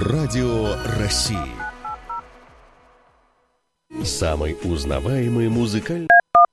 Радио России. Самый узнаваемый музыкальный...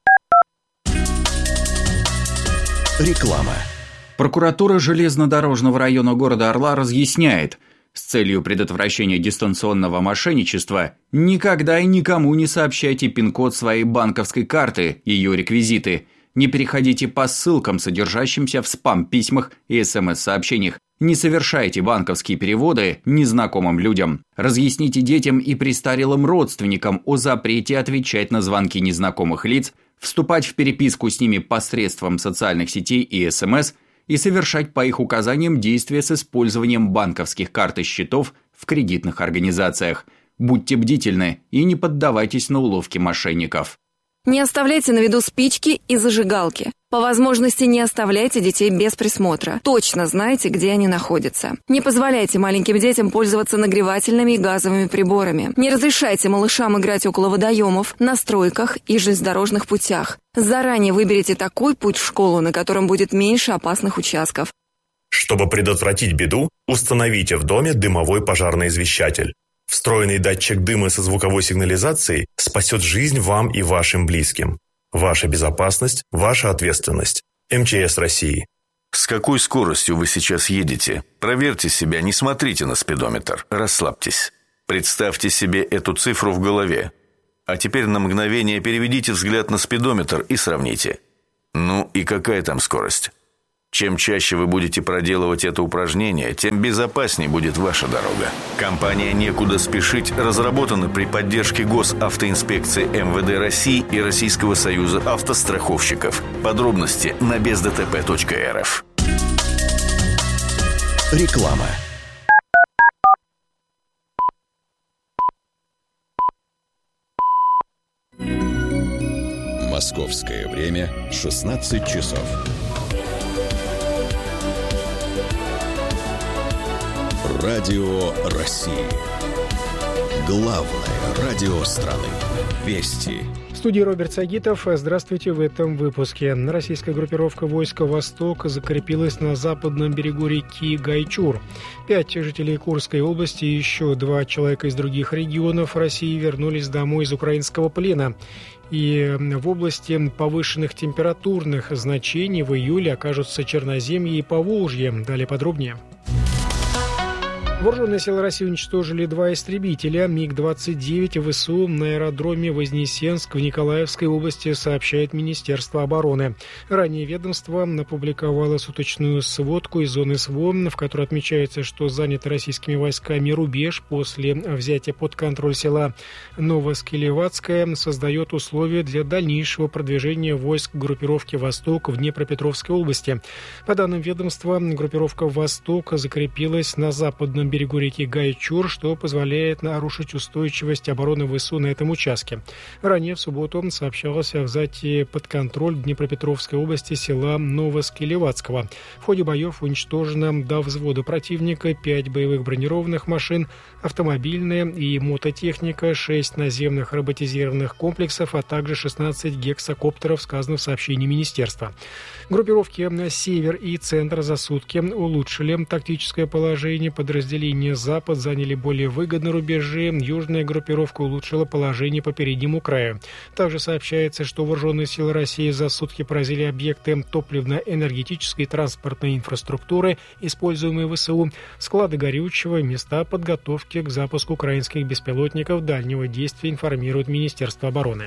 Реклама. Прокуратура железнодорожного района города Орла разъясняет, с целью предотвращения дистанционного мошенничества никогда и никому не сообщайте пин-код своей банковской карты, ее реквизиты. Не переходите по ссылкам, содержащимся в спам-письмах и СМС-сообщениях. Не совершайте банковские переводы незнакомым людям. Разъясните детям и престарелым родственникам о запрете отвечать на звонки незнакомых лиц, вступать в переписку с ними посредством социальных сетей и СМС и совершать по их указаниям действия с использованием банковских карт и счетов в кредитных организациях. Будьте бдительны и не поддавайтесь на уловки мошенников. Не оставляйте на виду спички и зажигалки. По возможности не оставляйте детей без присмотра. Точно знайте, где они находятся. Не позволяйте маленьким детям пользоваться нагревательными и газовыми приборами. Не разрешайте малышам играть около водоемов, на стройках и железнодорожных путях. Заранее выберите такой путь в школу, на котором будет меньше опасных участков. Чтобы предотвратить беду, установите в доме дымовой пожарный извещатель. Встроенный датчик дыма со звуковой сигнализацией спасет жизнь вам и вашим близким. Ваша безопасность – ваша ответственность. МЧС России. С какой скоростью вы сейчас едете? Проверьте себя, не смотрите на спидометр. Расслабьтесь. Представьте себе эту цифру в голове. А теперь на мгновение переведите взгляд на спидометр и сравните. Ну и какая там скорость? Чем чаще вы будете проделывать это упражнение, тем безопаснее будет ваша дорога. Компания «Некуда спешить» разработана при поддержке Госавтоинспекции МВД России и Российского союза автостраховщиков. Подробности на бездтп.рф. Реклама. Московское время 16 часов. Радио России. Главное радио страны. Вести. В студии Роберт Сагитов. Здравствуйте в этом выпуске. Российская группировка войска «Восток» закрепилась на западном берегу реки Гайчур. 5 жителей Курской области и еще 2 человека из других регионов России вернулись домой из украинского плена. И в области повышенных температурных значений в июле окажутся Черноземье и Поволжье. Далее подробнее. Вооруженные силы России уничтожили 2 истребителя МиГ-29 ВСУ на аэродроме Вознесенск в Николаевской области, сообщает Министерство обороны. Ранее ведомство опубликовало суточную сводку из зоны СВО, в которой отмечается, что занятый российскими войсками рубеж после взятия под контроль села Новоскелевацкое создает условия для дальнейшего продвижения войск группировки «Восток» в Днепропетровской области. По данным ведомства, группировка «Восток» закрепилась на западном берегу реки Гайчур, что позволяет нарушить устойчивость обороны ВСУ на этом участке. Ранее в субботу сообщалось о взятии под контроль Днепропетровской области села Новоскелевацкого. В ходе боев уничтожено до взвода противника 5 боевых бронированных машин, автомобильная и мототехника, 6 наземных роботизированных комплексов, а также 16 гексакоптеров, сказано в сообщении министерства. Группировки «Север» и «Центр» за сутки улучшили тактическое положение. Подразделения «Запад» заняли более выгодные рубежи. Южная группировка улучшила положение по переднему краю. Также сообщается, что вооруженные силы России за сутки поразили объекты топливно-энергетической и транспортной инфраструктуры, используемые ВСУ, склады горючего, места подготовки к запуску украинских беспилотников дальнего действия, информирует Министерство обороны.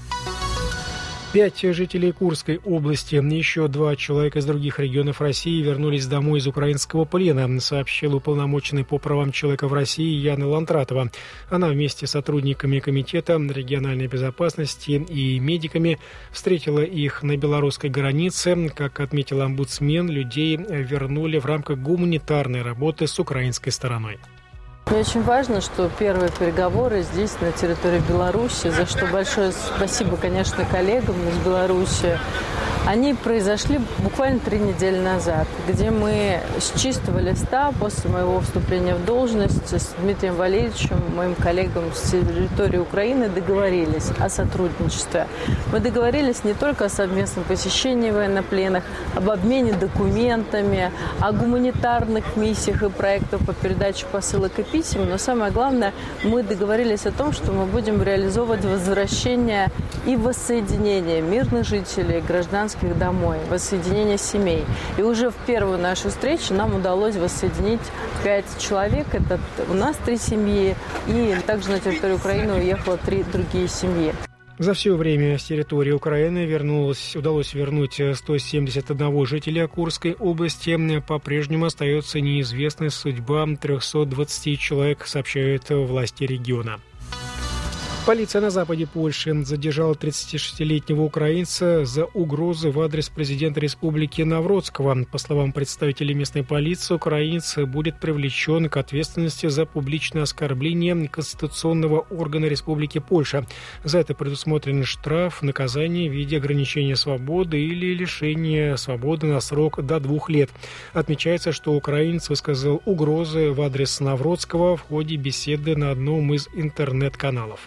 5 жителей Курской области, еще 2 человека из других регионов России вернулись домой из украинского плена, сообщил уполномоченный по правам человека в России Яна Лантратова. Она вместе с сотрудниками Комитета региональной безопасности и медиками встретила их на белорусской границе. Как отметил омбудсмен, людей вернули в рамках гуманитарной работы с украинской стороной. Мне очень важно, что первые переговоры здесь, на территории Беларуси, за что большое спасибо, конечно, коллегам из Беларуси. они произошли буквально 3 недели назад, где мы с чистого листа после моего вступления в должность с Дмитрием Валерьевичем, моим коллегам с территории Украины, договорились о сотрудничестве. Мы договорились не только о совместном посещении военнопленных, об обмене документами, о гуманитарных миссиях и проектах по передаче посылок и писем, но самое главное, мы договорились о том, что мы будем реализовывать возвращение и воссоединение мирных жителей, гражданских домой, воссоединение семей. И уже в первую нашу встречу нам удалось воссоединить 5 человек. Это у нас 3 семьи, и также на территорию Украины уехало 3 другие семьи. За все время с территории Украины удалось вернуть 171 жителя Курской области. По-прежнему остается неизвестной судьба 320 человек, сообщают власти региона. Полиция на западе Польши задержала 36-летнего украинца за угрозы в адрес президента республики Навроцкого. По словам представителей местной полиции, украинец будет привлечен к ответственности за публичное оскорбление конституционного органа Республики Польша. За это предусмотрен штраф, наказание в виде ограничения свободы или лишения свободы на срок до 2 лет. Отмечается, что украинец высказал угрозы в адрес Навроцкого в ходе беседы на одном из интернет-каналов.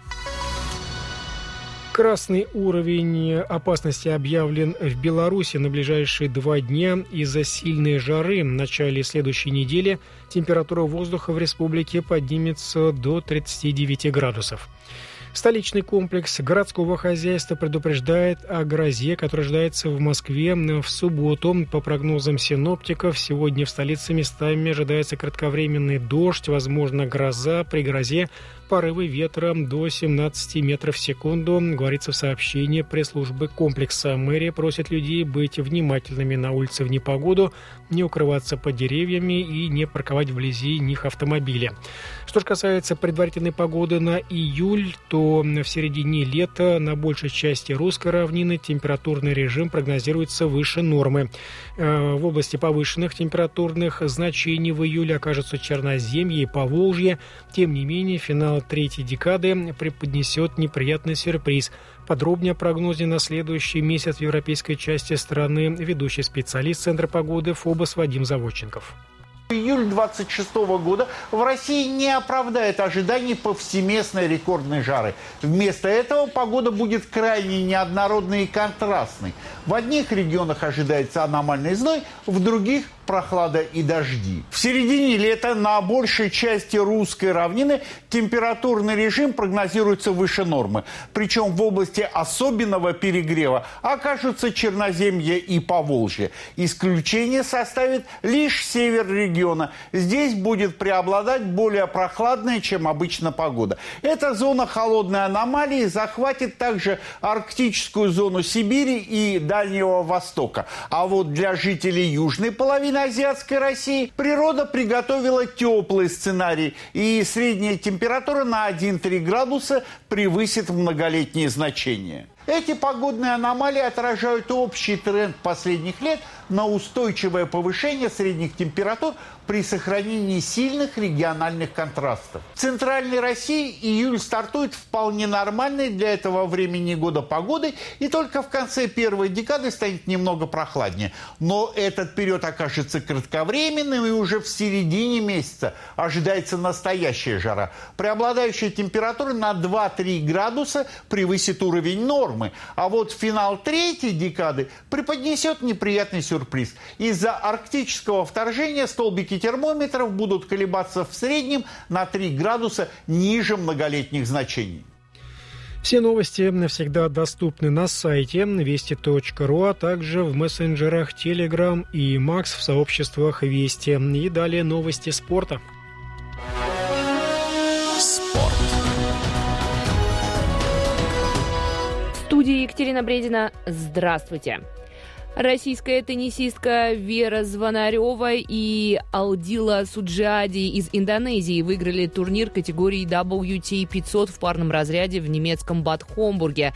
Красный уровень опасности объявлен в Беларуси на ближайшие 2 дня из-за сильной жары. В начале следующей недели температура воздуха в республике поднимется до 39 градусов. Столичный комплекс городского хозяйства предупреждает о грозе, которая ожидается в Москве в субботу. По прогнозам синоптиков, сегодня в столице местами ожидается кратковременный дождь, возможно гроза, при грозе порывы ветра до 17 метров в секунду, говорится в сообщении пресс-службы комплекса. Мэрия просит людей быть внимательными на улице в непогоду, не укрываться под деревьями и не парковать вблизи них автомобили. Что же касается предварительной погоды на июль, то в середине лета на большей части русской равнины температурный режим прогнозируется выше нормы. В области повышенных температурных значений в июле окажутся Черноземье и Поволжье. Тем не менее, финал 3-й декады преподнесет неприятный сюрприз. Подробнее о прогнозе на следующий месяц в европейской части страны ведущий специалист Центра погоды ФОБОС Вадим Заводченков. Июль 26 года в России не оправдает ожиданий повсеместной рекордной жары. Вместо этого погода будет крайне неоднородной и контрастной. В одних регионах ожидается аномальный зной, в других – прохлада и дожди. В середине лета на большей части русской равнины температурный режим прогнозируется выше нормы. Причем в области особенного перегрева окажутся Черноземье и Поволжье. Исключение составит лишь север региона. Здесь будет преобладать более прохладная, чем обычно, погода. Эта зона холодной аномалии захватит также арктическую зону Сибири и Дальнего Востока. А вот для жителей южной половины азиатской России природа приготовила теплый сценарий, и средняя температура на 1-3 градуса превысит многолетние значения. Эти погодные аномалии отражают общий тренд последних лет на устойчивое повышение средних температур при сохранении сильных региональных контрастов. В Центральной России июль стартует вполне нормальной для этого времени года погодой, и только в конце первой декады станет немного прохладнее. Но этот период окажется кратковременным, и уже в середине месяца ожидается настоящая жара. Преобладающая температура на 2-3 градуса превысит уровень нормы. А вот финал 3-й декады преподнесет неприятный сюрприз. Из-за арктического вторжения столбики термометров будут колебаться в среднем на 3 градуса ниже многолетних значений. Все новости всегда доступны на сайте вести.ру, а также в мессенджерах Telegram и Макс в сообществах Вести. И далее новости спорта. Спорт. В студии Екатерина Бредина. Здравствуйте. Российская теннисистка Вера Звонарева и Алдила Суджиади из Индонезии выиграли турнир категории WTA 500 в парном разряде в немецком Бад Homburg.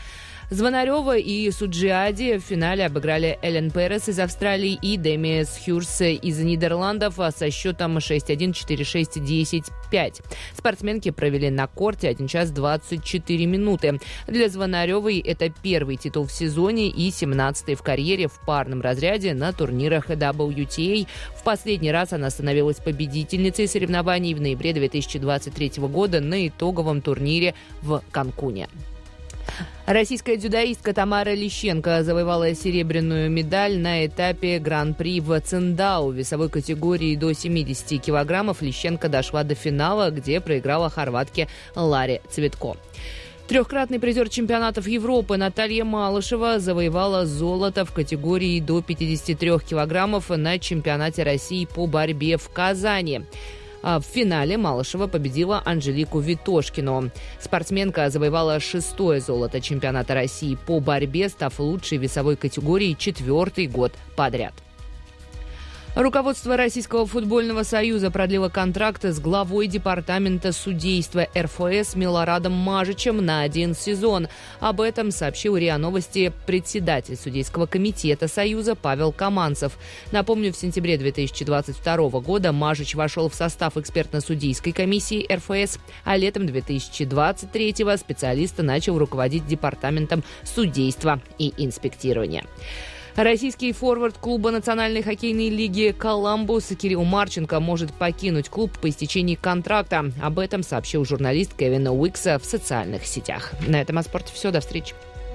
Звонарева и Суджиади в финале обыграли Эллен Перес из Австралии и Деми Схюрс из Нидерландов со счетом 6-1, 4-6, 10-5. Спортсменки провели на корте 1 час 24 минуты. Для Звонаревой это первый титул в сезоне и 17-й в карьере в парном разряде на турнирах WTA. В последний раз она становилась победительницей соревнований в ноябре 2023 года на итоговом турнире в Канкуне. Российская дзюдоистка Тамара Лещенко завоевала серебряную медаль на этапе Гран-при в Циндао. В весовой категории до 70 килограммов Лещенко дошла до финала, где проиграла хорватке Ларе Цветко. Трехкратный призер чемпионатов Европы Наталья Малышева завоевала золото в категории до 53 килограммов на чемпионате России по борьбе в Казани. В финале Малышева победила Анжелику Витошкину. Спортсменка завоевала 6-е золото чемпионата России по борьбе, став лучшей весовой категории 4-й год подряд. Руководство Российского футбольного союза продлило контракт с главой департамента судейства РФС Милорадом Мажичем на 1 сезон. Об этом сообщил РИА Новости председатель судейского комитета союза Павел Каманцев. Напомню, в сентябре 2022 года Мажич вошел в состав экспертно-судейской комиссии РФС, а летом 2023 специалист начал руководить департаментом судейства и инспектирования. Российский форвард клуба Национальной хоккейной лиги «Коламбус» Кирилл Марченко может покинуть клуб по истечении контракта. Об этом сообщил журналист Кевин Уикса в социальных сетях. На этом о спорте все. До встречи.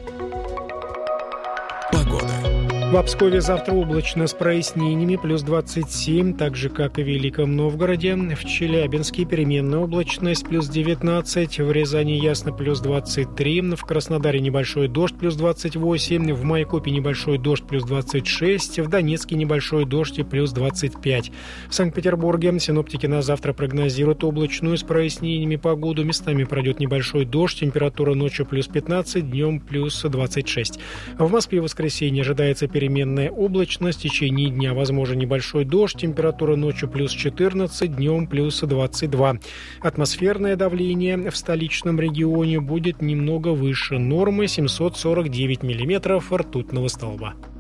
Погода. В Пскове завтра облачно с прояснениями, плюс 27, так же, как и в Великом Новгороде. В Челябинске переменная облачность, плюс 19. В Рязани ясно, плюс 23. В Краснодаре небольшой дождь, плюс 28. В Майкопе небольшой дождь, плюс 26. В Донецке небольшой дождь и плюс 25. В Санкт-Петербурге синоптики на завтра прогнозируют облачную с прояснениями погоду. Местами пройдет небольшой дождь, температура ночью плюс 15, днем плюс 26. В Москве в воскресенье ожидается переменная облачность, в течение дня возможен небольшой дождь, температура ночью плюс 14, днем плюс 22. Атмосферное давление в столичном регионе будет немного выше нормы 749 миллиметров ртутного столба.